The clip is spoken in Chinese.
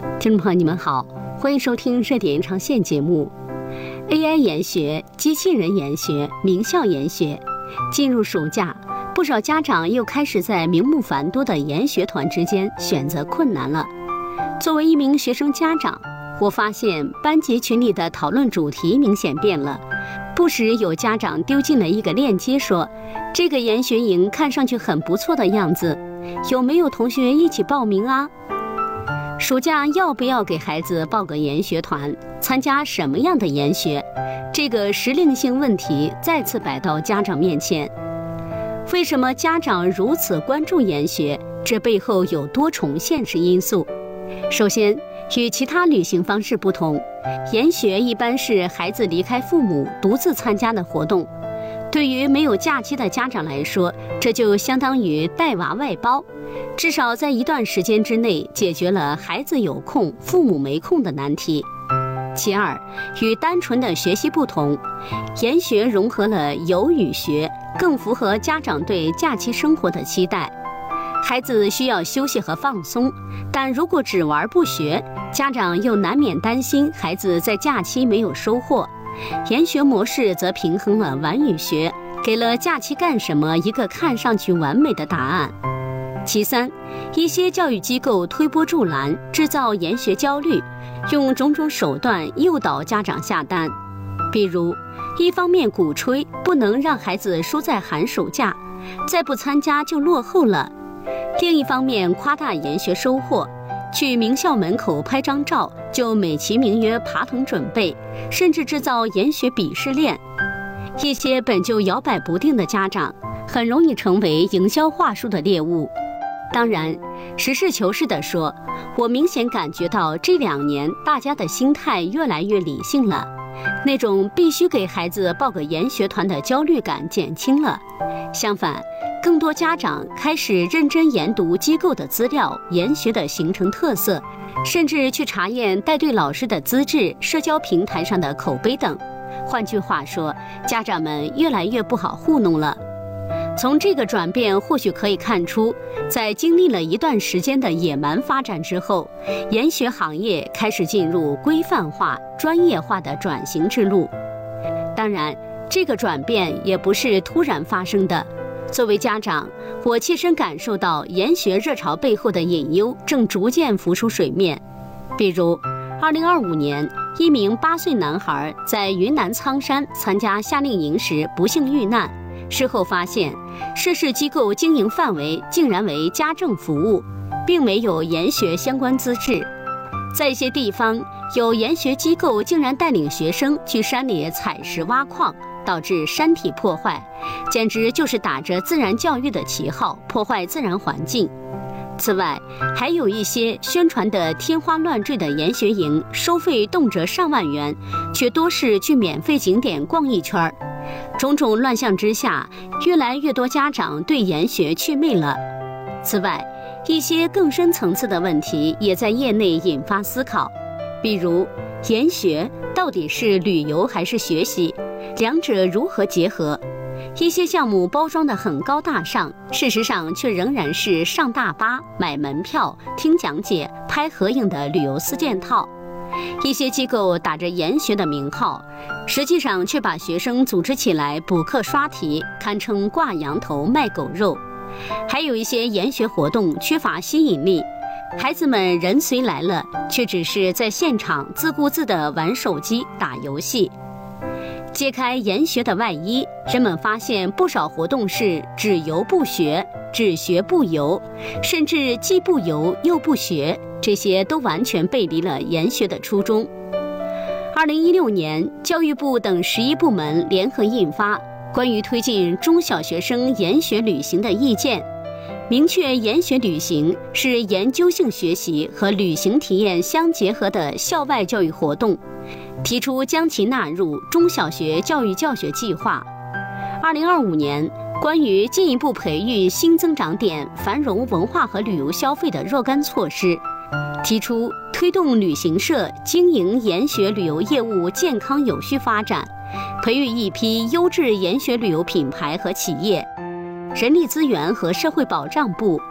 听众朋友，你们好，欢迎收听热点延长线节目。AI 研学、机器人研学、名校研学，进入暑假，不少家长又开始在名目繁多的研学团之间选择困难了。作为一名学生家长，我发现班级群里的讨论主题明显变了，不时有家长丢进了一个链接，说这个研学营看上去很不错的样子，有没有同学一起报名啊？暑假要不要给孩子报个研学团，参加什么样的研学？这个时令性问题再次摆到家长面前。为什么家长如此关注研学？这背后有多重现实因素。首先，与其他旅行方式不同，研学一般是孩子离开父母独自参加的活动。对于没有假期的家长来说，这就相当于带娃外包，至少在一段时间之内解决了孩子有空父母没空的难题。其二，与单纯的学习不同，研学融合了游与学，更符合家长对假期生活的期待。孩子需要休息和放松，但如果只玩不学，家长又难免担心孩子在假期没有收获。研学模式则平衡了玩与学，给了假期干什么一个看上去完美的答案。其三，一些教育机构推波助澜，制造研学焦虑，用种种手段诱导家长下单。比如，一方面鼓吹不能让孩子输在寒暑假，再不参加就落后了；另一方面夸大研学收获，去名校门口拍张照就美其名曰爬藤准备，甚至制造研学鄙视链。一些本就摇摆不定的家长，很容易成为营销话术的猎物。当然，实事求是地说，我明显感觉到这2年大家的心态越来越理性了，那种必须给孩子报个研学团的焦虑感减轻了。相反，更多家长开始认真研读机构的资料、研学的形成特色，甚至去查验带队老师的资质、社交平台上的口碑等。换句话说，家长们越来越不好糊弄了。从这个转变或许可以看出，在经历了一段时间的野蛮发展之后，研学行业开始进入规范化、专业化的转型之路。当然，这个转变也不是突然发生的。作为家长，我切身感受到研学热潮背后的隐忧正逐渐浮出水面。比如2025年，一名8岁男孩在云南苍山参加夏令营时不幸遇难，事后发现涉事机构经营范围竟然为家政服务，并没有研学相关资质。在一些地方，有研学机构竟然带领学生去山里采石挖矿，导致山体破坏，简直就是打着自然教育的旗号破坏自然环境。此外，还有一些宣传的天花乱坠的研学营，收费动辄上万元，却多是去免费景点逛一圈。种种乱象之下，越来越多家长对研学祛魅了。此外，一些更深层次的问题也在业内引发思考，比如研学到底是旅游还是学习，两者如何结合？一些项目包装得很高大上，事实上却仍然是上大巴、买门票、听讲解、拍合影的旅游4件套。一些机构打着研学的名号，实际上却把学生组织起来补课刷题，堪称挂羊头卖狗肉。还有一些研学活动缺乏吸引力，孩子们人虽来了，却只是在现场自顾自地玩手机、打游戏。揭开研学的外衣，人们发现不少活动是只游不学、只学不游，甚至既不游又不学，这些都完全背离了研学的初衷。2016年，教育部等11部门联合印发关于推进中小学生研学旅行的意见，明确研学旅行是研究性学习和旅行体验相结合的校外教育活动，提出将其纳入中小学教育教学计划。2025年，关于进一步培育新增长点、繁荣文化和旅游消费的若干措施，提出推动旅行社经营研学旅游业务健康有序发展，培育一批优质研学旅游品牌和企业。人力资源和社会保障部